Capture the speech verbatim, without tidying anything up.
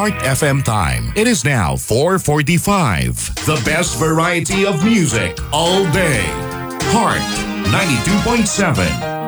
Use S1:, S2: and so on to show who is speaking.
S1: Heart F M time. It is now four forty-five. The best variety of music all day. Heart ninety-two point seven.